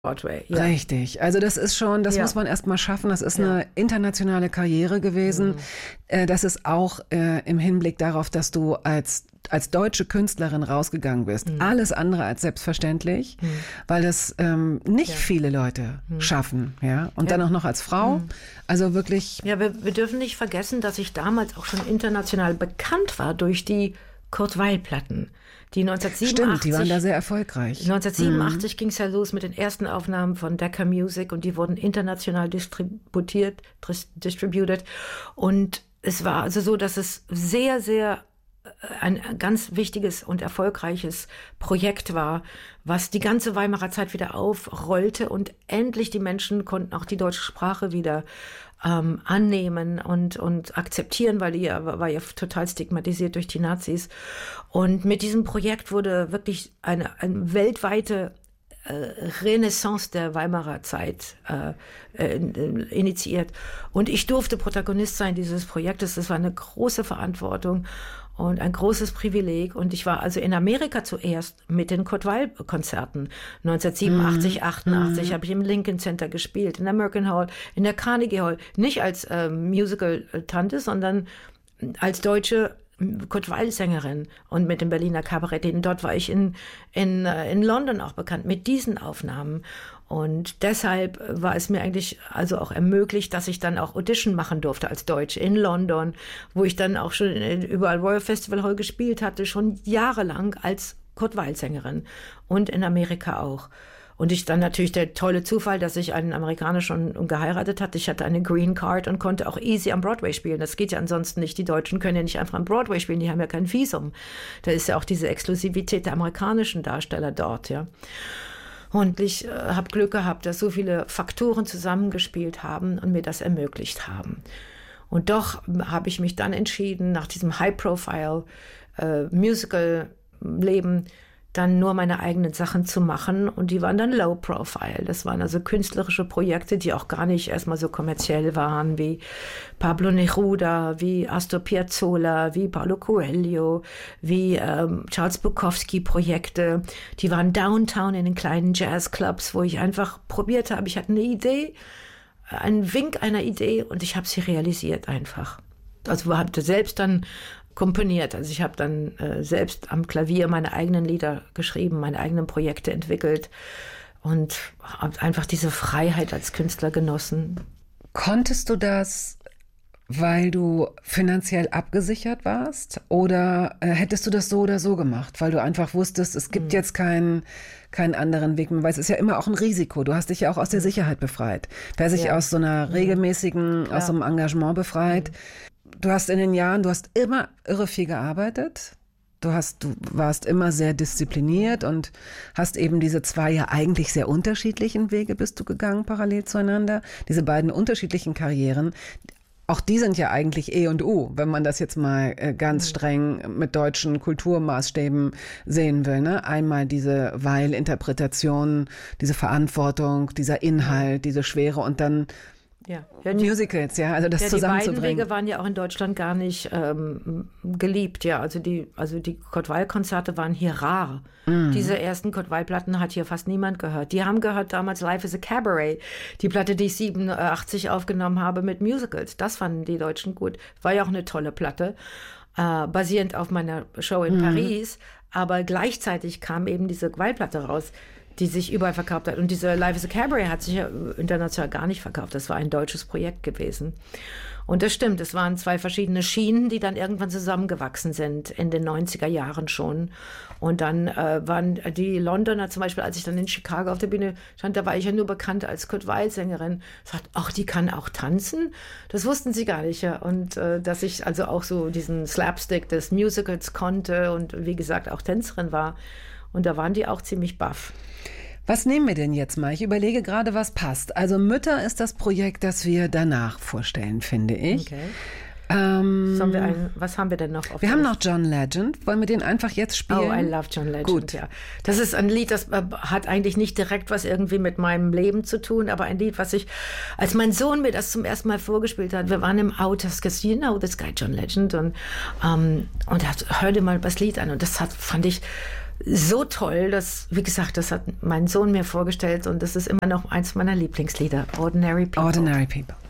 Broadway. Ja. Richtig. Also das ist schon, das muss man erst mal schaffen. Das ist eine internationale Karriere gewesen. Das ist auch im Hinblick darauf, dass du als deutsche Künstlerin rausgegangen bist. Alles andere als selbstverständlich, weil das nicht viele Leute schaffen. Ja? Und dann auch noch als Frau. Also wirklich. Ja, wir dürfen nicht vergessen, dass ich damals auch schon international bekannt war durch die Kurt-Weill-Platten. Die 1987, stimmt, die waren da sehr erfolgreich. 1987 ging es ja los mit den ersten Aufnahmen von Decca Music und die wurden international distributed. Und es war also so, dass es sehr, sehr ein ganz wichtiges und erfolgreiches Projekt war, was die ganze Weimarer Zeit wieder aufrollte und endlich die Menschen konnten auch die deutsche Sprache wieder annehmen und akzeptieren, weil die war ja total stigmatisiert durch die Nazis. Und mit diesem Projekt wurde wirklich eine weltweite Renaissance der Weimarer Zeit initiiert. Und ich durfte Protagonist sein dieses Projektes. Das war eine große Verantwortung und ein großes Privileg. Und ich war also in Amerika zuerst mit den Kurt-Weill-Konzerten. 1987, 88 habe ich im Lincoln Center gespielt, in der American Hall, in der Carnegie Hall. Nicht als Musical-Tante, sondern als deutsche Kurt-Weill-Sängerin und mit dem Berliner Kabarett. Dort war ich in London auch bekannt mit diesen Aufnahmen. Und deshalb war es mir eigentlich also auch ermöglicht, dass ich dann auch Audition machen durfte als Deutsche in London, wo ich dann auch schon überall Royal Festival Hall gespielt hatte, schon jahrelang als Kurt-Weill-Sängerin und in Amerika auch. Und ich dann natürlich der tolle Zufall, dass ich einen Amerikaner schon geheiratet hatte. Ich hatte eine Green Card und konnte auch easy am Broadway spielen. Das geht ja ansonsten nicht. Die Deutschen können ja nicht einfach am Broadway spielen. Die haben ja kein Visum. Da ist ja auch diese Exklusivität der amerikanischen Darsteller dort, ja. Und ich habe Glück gehabt, dass so viele Faktoren zusammengespielt haben und mir das ermöglicht haben. Und doch habe ich mich dann entschieden, nach diesem High-Profile-Musical-Leben dann nur meine eigenen Sachen zu machen. Und die waren dann Low-Profile. Das waren also künstlerische Projekte, die auch gar nicht erstmal so kommerziell waren, wie Pablo Neruda, wie Astor Piazzolla, wie Paulo Coelho, wie Charles Bukowski-Projekte. Die waren downtown in den kleinen Jazzclubs, wo ich einfach probiert habe. Ich hatte eine Idee, einen Wink einer Idee und ich habe sie realisiert einfach. Also habe selbst dann komponiert. Also ich habe dann selbst am Klavier meine eigenen Lieder geschrieben, meine eigenen Projekte entwickelt und habe einfach diese Freiheit als Künstler genossen. Konntest du das, weil du finanziell abgesichert warst? Oder hättest du das so oder so gemacht, weil du einfach wusstest, es gibt jetzt keinen anderen Weg mehr? Weil es ist ja immer auch ein Risiko. Du hast dich ja auch aus der Sicherheit befreit. Wer sich aus so einer regelmäßigen, aus so einem Engagement befreit. Du hast in den Jahren, du hast immer irre viel gearbeitet. Du warst immer sehr diszipliniert und hast eben diese zwei ja eigentlich sehr unterschiedlichen Wege bist du gegangen, parallel zueinander. Diese beiden unterschiedlichen Karrieren, auch die sind ja eigentlich E und U, wenn man das jetzt mal ganz streng mit deutschen Kulturmaßstäben sehen will. Ne? Einmal diese Weil-Interpretation, diese Verantwortung, dieser Inhalt, diese Schwere und dann Musicals, also das zusammenzubringen. Die beiden Wege waren ja auch in Deutschland gar nicht geliebt, ja. Also die Kurt-Weill-Konzerte waren hier rar. Diese ersten Kurt-Weill-Platten hat hier fast niemand gehört. Die haben gehört damals Life is a Cabaret, die Platte, die ich 87 aufgenommen habe mit Musicals. Das fanden die Deutschen gut. War ja auch eine tolle Platte, basierend auf meiner Show in Paris. Aber gleichzeitig kam eben diese Weill-Platte raus, die sich überall verkauft hat. Und diese Life is a Cabaret hat sich ja international gar nicht verkauft. Das war ein deutsches Projekt gewesen. Und das stimmt, es waren zwei verschiedene Schienen, die dann irgendwann zusammengewachsen sind, in den 90er Jahren schon. Und dann waren die Londoner zum Beispiel, als ich dann in Chicago auf der Bühne stand, da war ich ja nur bekannt als Kurt-Weill-Sängerin. Sagt, ach, die kann auch tanzen? Das wussten sie gar nicht. Ja. Und dass ich also auch so diesen Slapstick des Musicals konnte und wie gesagt auch Tänzerin war. Und da waren die auch ziemlich baff. Was nehmen wir denn jetzt mal? Ich überlege gerade, was passt. Also Mütter ist das Projekt, das wir danach vorstellen, finde ich. Okay. Was haben wir denn noch? Wir haben noch John Legend. Wollen wir den einfach jetzt spielen? Oh, I love John Legend, Gut. Ja. Das ist ein Lied, das hat eigentlich nicht direkt was irgendwie mit meinem Leben zu tun, aber ein Lied, was ich, als mein Sohn mir das zum ersten Mal vorgespielt hat, wir waren im Auto, das gesagt, you know this guy John Legend und hörte mal das Lied an und das fand ich so toll, dass, wie gesagt, das hat mein Sohn mir vorgestellt und das ist immer noch eins meiner Lieblingslieder, Ordinary People. Ordinary People.